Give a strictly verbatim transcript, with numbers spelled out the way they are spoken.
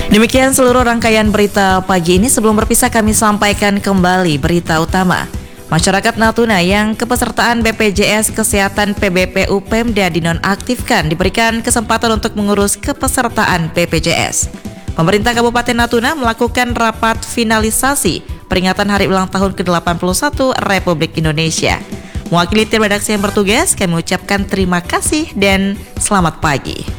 Demikian seluruh rangkaian berita pagi ini. Sebelum berpisah kami sampaikan kembali berita utama. Masyarakat Natuna yang kepesertaan B P J S Kesehatan P B P U Pemda dinonaktifkan diberikan kesempatan untuk mengurus kepesertaan B P J S. Pemerintah Kabupaten Natuna melakukan rapat finalisasi peringatan Hari Ulang Tahun ke delapan puluh satu Republik Indonesia. Mewakili tim redaksi yang bertugas, kami ucapkan terima kasih dan selamat pagi.